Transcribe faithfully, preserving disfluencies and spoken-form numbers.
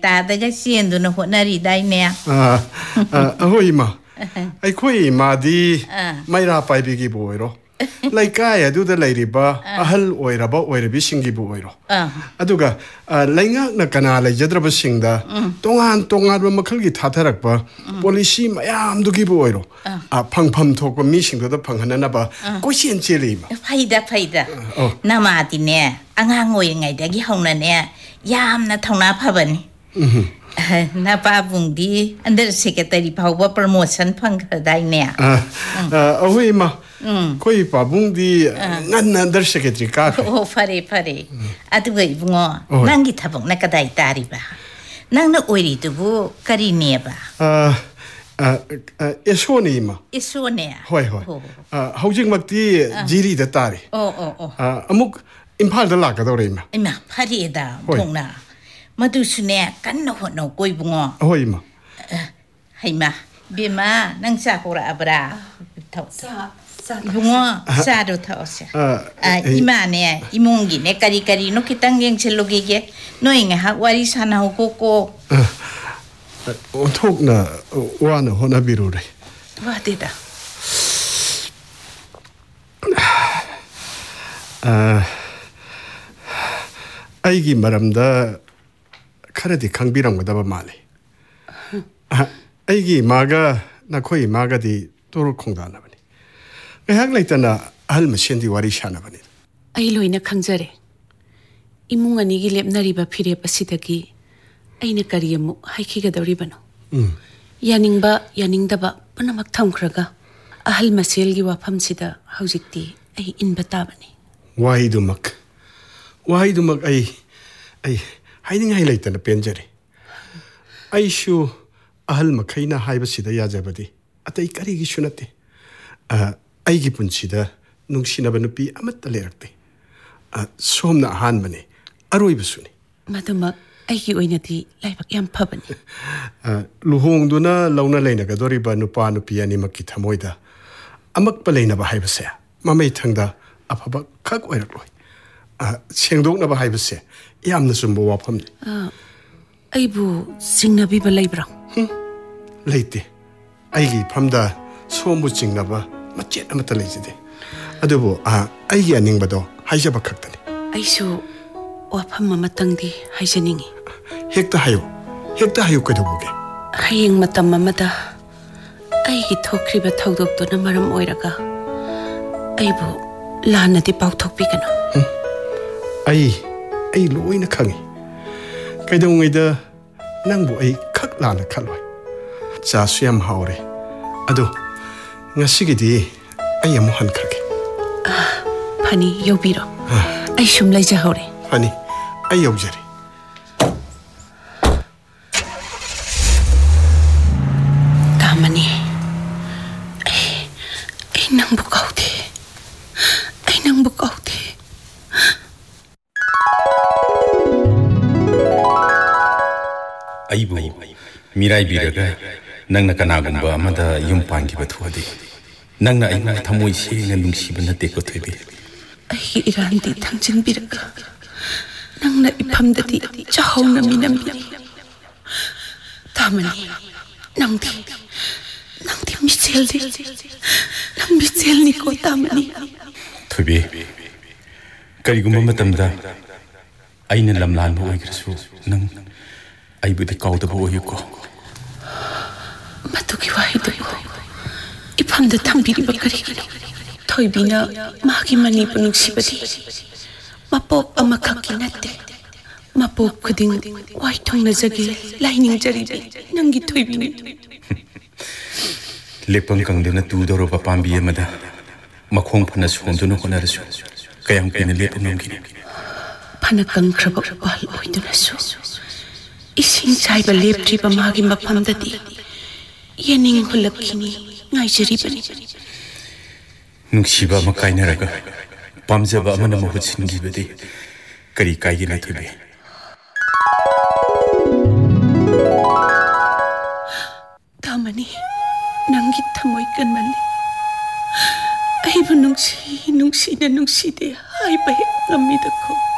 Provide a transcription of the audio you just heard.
ตาแต่ก็เสียนดูนะหัวนารีได้เนี่ยอ่าอ่าเฮ้ยมาไอ้คุยมาดีไม่ราไปบิกิบุยหรอไล่ก้าดูแต่ไล่ริบะฮัลโอยระบะโอยระบิสิงกิบุยหรออะดูกะไล่งะนักนาไล่จัดระบสิงดาตรงานตรงานว่ามาขัลกิท่าทารักปะ policy มายามดูกิบุยหรออ่ะพังพังทอกว่ามีสิงตัวพังหันนั่นปะก็เสียนเจลีมาไฟดาไฟดาน้ามาติเนี่ยอ่างงวยยังไงเด็กยี่ห้องนั่นเนี่ยยามนะทองน้าพะบันน้าป้าบุงดีอันเดอร์เซกเตอรี่พาวว่าโปรโมชั่นพังกระไดเนี่ยอ่าเอาไว้มาคุยป้าบุงดีงั้นอันเดอร์เซกเตอรี่ก้าโอ้ฟารีฟารีอะดูไอ้บุงอ่ะนั่งกิทับงนักกระไดตาริบะนั่งนักอวยรีตัวบุการีเนียบะอ่าอ่าเอชโอนี่มาเอชโอเนี่ยห่วยห่วยอ่าเขาจึงมักที่จีรีเดตารีโอ้โอ้โอ้อ่าอมุกอิมพาลตลาดกันตัวเองมั้ยไอ้มาพารีดาพงน่ะมาดูสุเนี่ยกันนหัวหนูกุยบุงอ่ะโอ้ยมาให้มาเบียมานั่งซาโคระอับราท่าซาซาบุงอ่ะซาดูท่าเสียอ่าอีมาเนี่ยอีมงกิเนี่ยการีการีนกกิตังยังเชลโลกิเกน้อยไงฮะวาริสานาโกโกโอ้ทุกน่ะว่าน่ะหัวหน้าบิโรเลยว่าดีด้าอ่าไอ้กิมารำดาข้าราชการบิรังก็ได้ประมาณเลยไอ้กี่มาก็นักข่อยมาก็ดีตัวรคงได้นะบันนี้ไอ้ฮักเลยแต่น่ะฮัลมาเช่นที่วาริชานะบันนี้ไอ้ลอยนักขังเจริญอิมุงอันนี้กิเลบนารีบะพิเรปสิตะกี้ไอ้นักการีมุให้ขี้กระดาริบันยานิงบะยานิงดะบะปนมักทำครากะฮัลมาเซลกีว่าพัมสิตะเฮาจิกตีไอ้อินบัตตาบันนี้วายดูมักวายดูมักไอ้ไอ้ให้ยังไงเลยแต่ละเป็นเจริญไอ้ชูอาหลมาใครน่าให้บสิดายาเจ็บดีอัตไอ้การีกิชุนัดเตอ่าไอ้กิปุ่นสิดานุ่งสินาบันุปีอามัตเลรักเตอ่าส้มน่าหันมันเองอร่อยบุษนี่มาดูมักไอ้กี่วันนาทีไล่ปักยามพับนี่อ่าลูกหงดูน่าเราน่าเลยนะก็ดอริบานุปานุปีอันนี้มักกิทามวยดาอามักเปเลยนะบ่ให้บเสียมาไม่ทั้งดาอาพับคักไว้รักเลยอ่าเชียงดงนะบ่ให้บเสียยามน่ะสมบูรณ์พัมนี่ไอ้บูสิงนาบีบไล่บรังเลยตีไอ้กี่พัมดาสมบูรณ์จริงนะบ่มาเจ็ดอามัตเลยจีเดอะดูบ่อ่าไอ้กี่อันนี้บ่ดอให้จะบักคักตันไอ้ชูว่าพัมมามาตั้งดีให้จะนิ่งเฮกตาให้อยู่เฮกตาให้อยู่ก็ดูบ่แกให้ยังมาตั้มมามาดาไอ้กี่ทอกครีบะทอกดอกตัวน้ำมันมวยรักะไอ้บูลานนาที่เป่าทอกปีกันเนาะไอ้ไอ้รวยนะขังไอ้ดงไอ้เด้อนั่งบ่ไอ้คักลานนะขัดไว้จ่าเสียมหาวเลยอะดูงั้นสิกิดีไอ้ยังมุหันขัดกันอ่าพันี่ยกบีรอไอ้ชุมไล่จะหาวเลยพันี่ไอ้ยกเจริกามันนี่ไอ้ไอ้นั่งบุกเอาทีไอ้นั่งบุกเอาทีไอ้บุมีไรบีระกันนั่งนักนากุมบ้ามาได้ยุ่งปานกี่บัตรวดีนั่งน่ะไอ้นั่งทำมวยเชี่ยงลุงชีบันนัดเด็กก็เทบีไอ้อิรันดีทั้งจันบีระกันนั่งน่ะอิพัมดัดีเจ้าหน้ามีน้ำบีตามันนี่นั่งที่นั่งที่มิเชลดินั่งมิเชลนี่ก็ตามันนี่เทบีกะริกุมมาตั้มดาไอ้นั่นลำลานบ่ไอ้กระสูนั่งไอ้บุตรเก่าตะโบอยู่ก็มาตุกิวาฮิตุอีพันเดทัมบิริบักริกันถอยบินามากิมันนี่ปนุกสิบดีมาปอบอามาคักินัดเตมาปอบคดิ้งไว้ทองน่าจะเกลไลนิ่งจริบีนั่งกิถอยบินเล็บปังกังเดนตูดอรบปามบีเอมาดามาคงพันสุนตุนคนอาสุกยังเป็นเล็บนงกินพันกังครบวาลโอยตุนสุอีสิงใจบเล็บที่ปมากิมาพัมดัดียันนิงหุลักกินีง่ายจริบนีนุกชีบะมาไกน่ารักปั๊มจะบะมันมาหุดสิงกีบดีกรีไกกินทุบีตามันนี่นังกิทำไว้กันมันเลยไอ้บุนุกชีนุกชีนันนุกชีเดียหายไปงามีตะโก